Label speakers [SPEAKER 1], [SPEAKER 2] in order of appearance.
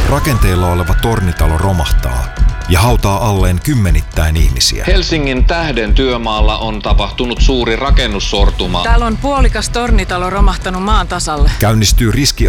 [SPEAKER 1] Rakenteilla oleva tornitalo romahtaa ja hautaa alleen kymmenittäin ihmisiä.
[SPEAKER 2] Helsingin Tähden työmaalla on tapahtunut suuri rakennussortuma.
[SPEAKER 3] Täällä on puolikas tornitalo romahtanut maan tasalle.
[SPEAKER 1] Käynnistyy